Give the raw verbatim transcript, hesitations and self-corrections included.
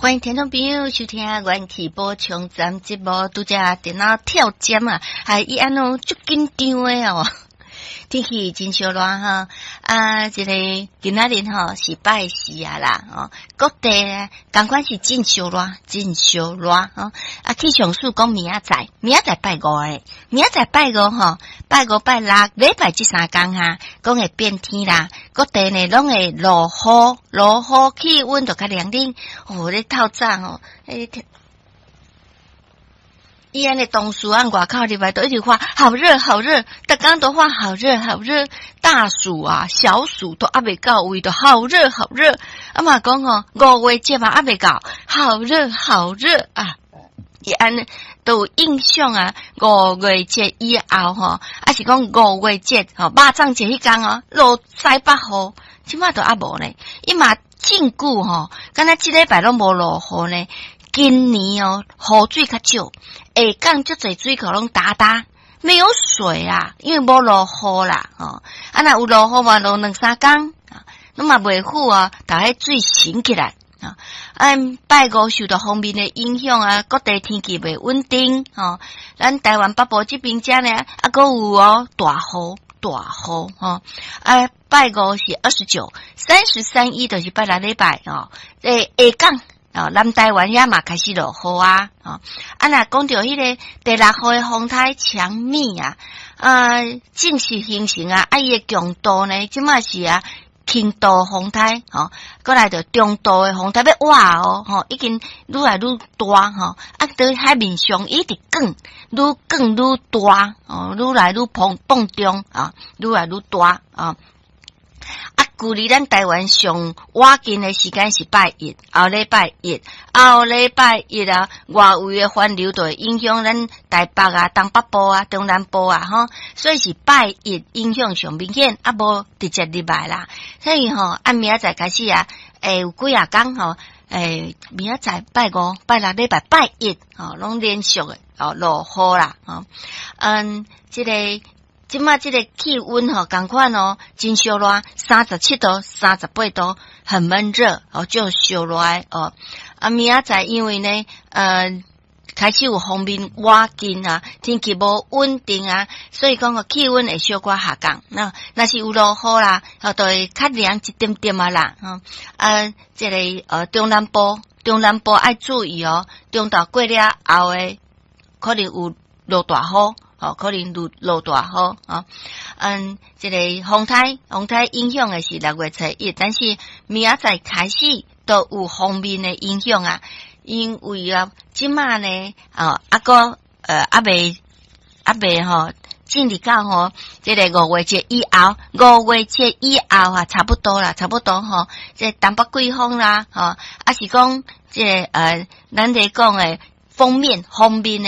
欢迎听众朋友收听元气宝冲站节目，拄只电脑跳针啊，还伊安怎足紧张诶哦。天气真烧热哈，啊，这个今仔日吼是拜四啊啦，哦，各地咧，赶快是真烧热，真烧热哦。啊，气象署讲明仔载，明仔载拜五诶，明仔载拜五吼，拜五拜六，礼拜这三天哈，讲会变天啦，各地呢拢会落雨，落雨气温就较凉冷，哦，咧透早吼，诶。伊安尼同事啊，外口里边都一直话好热好热，逐工都话好热好热，大暑啊小暑都还未到位，都好热好热。啊嘛讲吼，五月节嘛还未到，好热好热啊！伊安尼都有印象啊，五月节以后吼，啊是讲五月节吼，肉粽节迄天哦，落西北雨，即马都还无呢。伊嘛真久吼，敢若即礼拜拢无落雨呢。今年哦，雨水较少，下港足侪水库拢干干，没有水啊，因为无落雨啦，哦，啊那有落雨嘛，落两三工啊，那么袂好啊，大迄水升起来啊，按拜五受到方面的影响啊，各地天气袂稳定哦，咱台湾北部这边遮呢，啊，搁有哦大雨。大雨吼，啊，拜五是二十九，三十三一就是拜六礼拜哦，诶，下港。哦，南台湾也嘛开始落雨啊！哦，啊那讲到迄个第六号的风台强密啊，啊正式形成啊，啊伊的强度呢，即马是啊轻度风台，哦，过来就中度的风台要哇哦，吼、哦，已经愈来愈大吼，啊在海面上一直降，愈降愈大，哦，愈来愈膨膨胀啊，愈来愈大啊。啊，距离咱台湾上晚近的时间是拜一，后礼拜一，后礼拜一啊，外围的环流就会影响咱台北啊、东北部啊、中南部啊，吼，所以是拜一影响上明显，啊无直接入来啦。所以吼，按明仔载开始啊，诶有几啊天吼，诶明仔载拜五、拜六、礼拜拜一，吼，拢连续的哦落雨啦，吼，嗯，这个。即马即个气温吼，同款哦，真烧热，三十七度、三十八度，很闷热哦，就烧热哦。啊，明仔载因为呢，呃，开始有方面瓦近啊，天气无稳定啊，所以讲个气温会小可下降。那那是有落雨啦，哦，就会较凉一点点啊啦。嗯，啊，这个呃中南部，中南部爱注意哦，中岛过了后诶，可能有落大雨。哦，可能落落大雨啊，嗯，这个风台风台影响的是六月初一，但是明仔载开始都有方面的影响啊，因为啊，即马呢，哦，啊个呃啊未啊未吼，进入到吼，这个五月节以后，五月节以后啊，差不多啦，差不多吼，这东北季风啦，吼，啊是讲这个、呃，咱在讲诶封面方面的。